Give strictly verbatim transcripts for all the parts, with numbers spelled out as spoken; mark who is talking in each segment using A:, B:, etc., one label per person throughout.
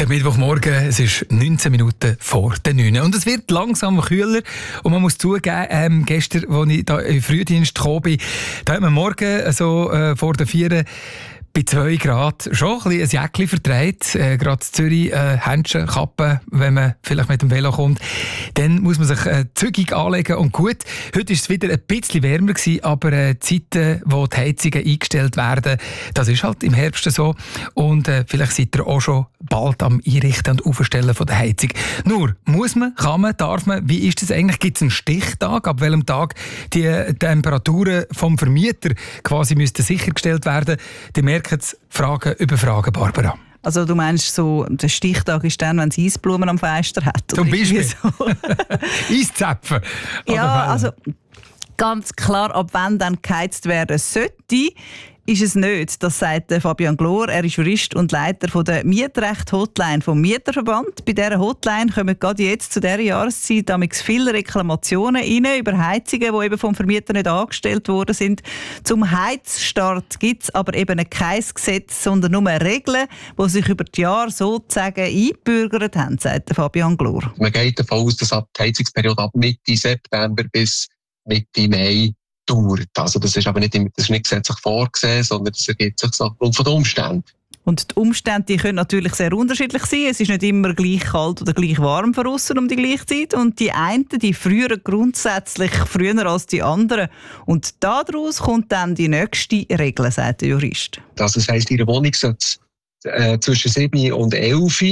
A: Der Mittwochmorgen, es ist neunzehn Minuten vor der neun. Und es wird langsam kühler. Und man muss zugeben, ähm, gestern, als ich da im Frühdienst gekommen bin, da hat man morgen so äh, vor der vier bei zwei Grad schon ein bisschen ein Jäckchen vertreibt. Äh, gerade in Zürich, äh, Händchen, Kappen, wenn man vielleicht mit dem Velo kommt. Dann muss man sich äh, zügig anlegen. Und gut, heute war es wieder ein bisschen wärmer gewesen, aber äh, die Zeiten, wo die Heizungen eingestellt werden, das ist halt im Herbst so. Und äh, vielleicht seid ihr auch schon bald am Einrichten und Aufstellen von der Heizung. Nur, muss man, kann man, darf man, wie ist das eigentlich? Gibt es einen Stichtag, ab welchem Tag die Temperaturen vom Vermieter quasi müssten sichergestellt werden? Die merken es, Fragen über Fragen, Barbara.
B: Also du meinst, so, der Stichtag ist dann, wenn es Eisblumen am Fenster hat?
A: Zum Beispiel.
B: So.
A: Eiszäpfen.
B: Ja, also ganz klar, ab wann dann geheizt werden sollte, ist es nicht. Das sagt Fabian Glor. Er ist Jurist und Leiter von der Mietrecht-Hotline vom Mieterverband. Bei dieser Hotline kommen gerade jetzt zu dieser Jahreszeit damals viele Reklamationen rein über Heizungen, die eben vom Vermieter nicht angestellt worden sind. Zum Heizstart gibt es aber eben kein Gesetz, sondern nur Regeln, die sich über die Jahre sozusagen eingebürgert haben, sagt Fabian Glor.
C: Man geht davon aus, dass ab die Heizungsperiode ab Mitte September bis Mitte Mai dauert. Also das ist aber nicht, das ist nicht gesetzlich vorgesehen, sondern das ergibt sich aufgrund von den Umständen.
B: Und die Umstände die können natürlich sehr unterschiedlich sein. Es ist nicht immer gleich kalt oder gleich warm für aussen um die gleiche Zeit. Und die einen, die frieren grundsätzlich früher als die anderen. Und daraus kommt dann die nächste Regel, sagt der Jurist.
C: Also das heisst, Ihre Wohnung sollte äh, zwischen sieben und elf,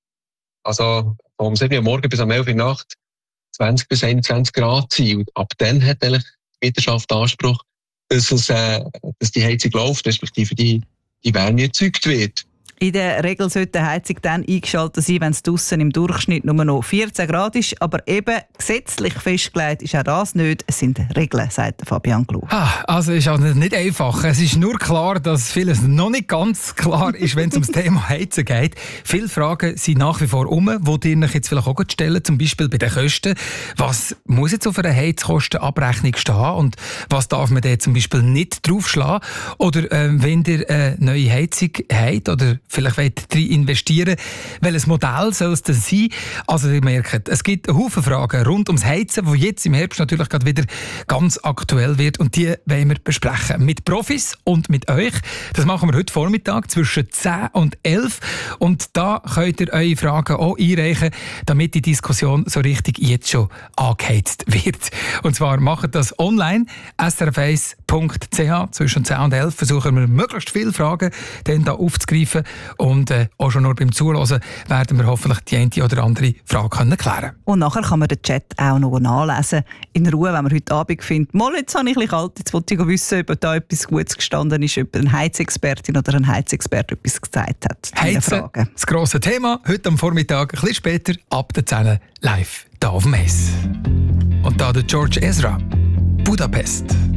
C: also vom sieben Uhr morgens bis am elf Uhr Nacht, zwanzig bis einundzwanzig Grad sein. Und ab dann hat eigentlich die Mieterschaft Anspruch, dass, es, äh, dass die Heizung läuft, respektive die, die Wärme erzeugt wird.
B: In der Regel sollte die Heizung dann eingeschaltet sein, wenn es draussen im Durchschnitt nur noch vierzehn Grad ist. Aber eben gesetzlich festgelegt ist auch das nicht. Es sind Regeln, sagt Fabian Glur.
A: Ah, also ist auch nicht einfach. Es ist nur klar, dass vieles noch nicht ganz klar ist, wenn es ums Thema Heizen geht. Viele Fragen sind nach wie vor um, die ihr euch jetzt vielleicht auch stellen, zum Beispiel bei den Kosten. Was muss jetzt auf einer Heizkostenabrechnung stehen und was darf man da zum Beispiel nicht draufschlagen? Oder äh, wenn ihr eine neue Heizung habt oder vielleicht wollt ihr investieren, welches Modell soll es denn sein? Also ihr merkt, es gibt einen Haufen Fragen rund ums Heizen, die jetzt im Herbst natürlich gerade wieder ganz aktuell wird und die wollen wir besprechen. Mit Profis und mit euch. Das machen wir heute Vormittag zwischen zehn und elf und da könnt ihr eure Fragen auch einreichen, damit die Diskussion so richtig jetzt schon angeheizt wird. Und zwar macht das online, s r f eins punkt c h. Zwischen zehn und elf versuchen wir möglichst viele Fragen dann da aufzugreifen. Und äh, auch schon nur beim Zuhören werden wir hoffentlich die eine oder andere Frage können klären.
B: Und nachher kann man den Chat auch noch nachlesen. In Ruhe, wenn man heute Abend findet, mal, jetzt habe ich ein bisschen kalt, jetzt wollte ich wissen, ob da etwas Gutes gestanden ist, ob eine Heizexpertin oder ein Heizexperte etwas gesagt hat.
A: Heizen, das grosse Thema, heute am Vormittag, ein bisschen später, ab der zehn live, hier auf dem Eis. Und da der George Ezra, Budapest.